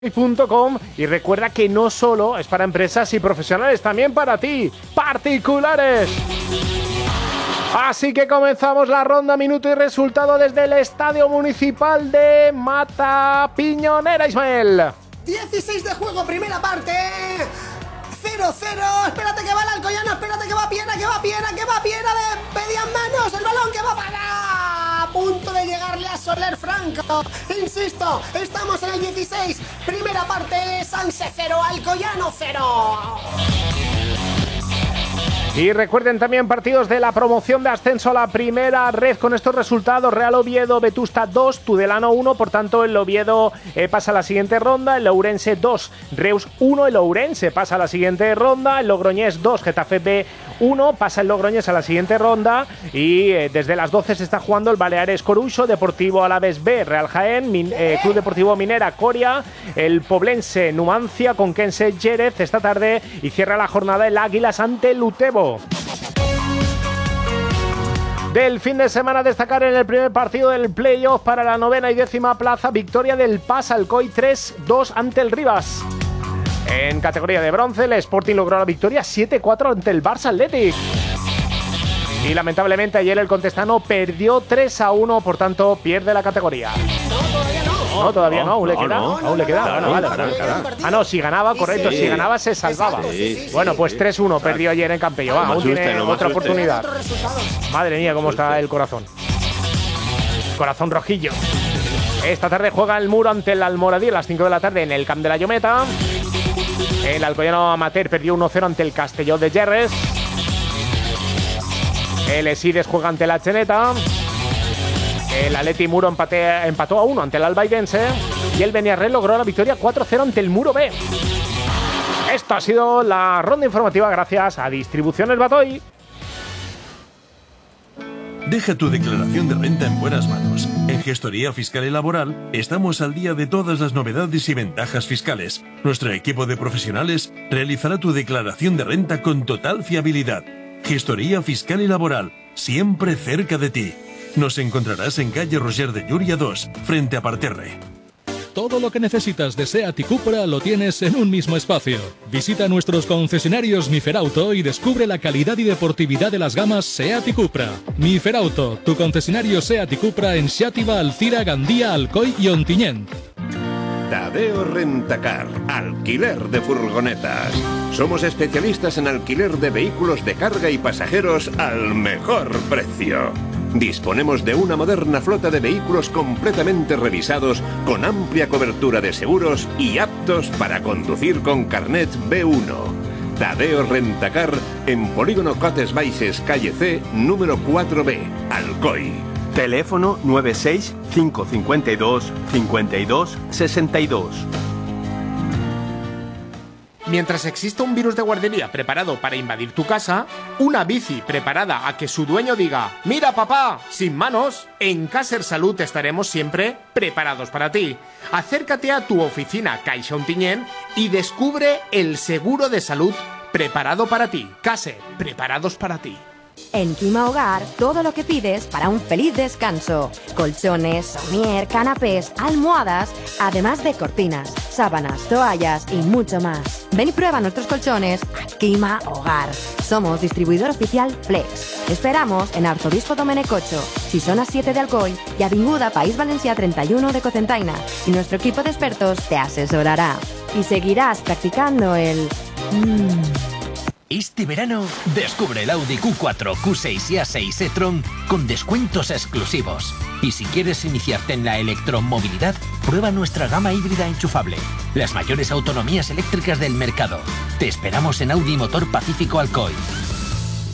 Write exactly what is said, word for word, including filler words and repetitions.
punto com y recuerda que no solo es para empresas y profesionales, también para ti, particulares. Así que comenzamos la ronda minuto y resultado desde el Estadio Municipal de Matapiñonera, Ismael. dieciséis de juego, primera parte. cero cero, espérate que va el Alcoyano, espérate que va Piera, que va Piera, que va Piera de medias manos, el balón que va para... A punto de llegarle a Soler Franco. Insisto, estamos en el dieciséis, primera parte, Sanse cero, Alcoyano cero. Y recuerden también partidos de la promoción de ascenso a la primera red con estos resultados: Real Oviedo, Vetusta dos, Tudelano uno, por tanto el Oviedo eh, pasa a la siguiente ronda, el Ourense dos, Reus uno, el Ourense pasa a la siguiente ronda, el Logroñés dos, Getafe B uno, pasa el Logroñés a la siguiente ronda y eh, desde las doce se está jugando el Baleares Coruso, Deportivo Alavés B, Real Jaén, Min, eh, Club Deportivo Minera Coria, el Poblense Numancia, Conquense Jerez esta tarde y cierra la jornada el Águilas ante el Utebo. Del fin de semana, destacar en el primer partido del playoff para la novena y décima plaza, victoria del P A S Alcoy tres dos ante el Rivas. En categoría de bronce, el Sporting logró la victoria siete cuatro ante el Barça Athletic. Y lamentablemente ayer el Contestano perdió tres a uno, por tanto pierde la categoría. No, todavía no, aún le queda. Aún le queda. Ah, no, si ganaba, correcto, si ganaba se salvaba. Bueno, pues tres uno perdió ayer en Campello. Va, aún tiene otra oportunidad. Madre mía, cómo está el corazón. Corazón rojillo. Esta tarde juega el Muro ante el Almoradí a las cinco de la tarde en el Camp de la Llometa. El Alcoyano Amateur perdió uno cero ante el Castelló de Gerres. El Esides juega ante la Cheneta. El Atleti Muro empate, empató a uno ante el Albaidense. Y el Beniarrés logró la victoria cuatro cero ante el Muro B. Esto ha sido la ronda informativa gracias a Distribuciones Batoy. Deja tu declaración de renta en buenas manos. En Gestoría Fiscal y Laboral estamos al día de todas las novedades y ventajas fiscales. Nuestro equipo de profesionales realizará tu declaración de renta con total fiabilidad. Gestoría Fiscal y Laboral, siempre cerca de ti. Nos encontrarás en calle Roger de Llúria dos, frente a Parterre. Todo lo que necesitas de SEAT y Cupra lo tienes en un mismo espacio. Visita nuestros concesionarios Miferauto y descubre la calidad y deportividad de las gamas SEAT y Cupra. Miferauto, tu concesionario SEAT y Cupra en Xàtiva, Alcira, Gandía, Alcoy y Ontinyent. Tadeo Rentacar, alquiler de furgonetas. Somos especialistas en alquiler de vehículos de carga y pasajeros al mejor precio. Disponemos de una moderna flota de vehículos completamente revisados, con amplia cobertura de seguros y aptos para conducir con carnet B uno. Tadeo Rentacar en Polígono Cotes Baixes, calle C, número cuatro B, Alcoy. Teléfono nueve seis cinco cinco dos cinco dos seis dos. Mientras exista un virus de guardería preparado para invadir tu casa, una bici preparada a que su dueño diga «Mira papá, sin manos», en Caser Salud estaremos siempre preparados para ti. Acércate a tu oficina Caixa Ontinyent y descubre el seguro de salud preparado para ti. Caser, preparados para ti. En Clima Hogar, todo lo que pides para un feliz descanso. Colchones, somier, canapés, almohadas, además de cortinas, sábanas, toallas y mucho más. Ven y prueba nuestros colchones a Clima Hogar. Somos distribuidor oficial Flex. Esperamos en Arzobispo Domènec ocho, Xixona siete de Alcoy y Avinguda País Valencià treinta y uno de Cocentaina. Y nuestro equipo de expertos te asesorará. Y seguirás practicando el... Mmm. Este verano, descubre el Audi Q cuatro, Q seis y A seis e-tron con descuentos exclusivos. Y si quieres iniciarte en la electromovilidad, prueba nuestra gama híbrida enchufable. Las mayores autonomías eléctricas del mercado. Te esperamos en Audi Motor Pacífico Alcoy.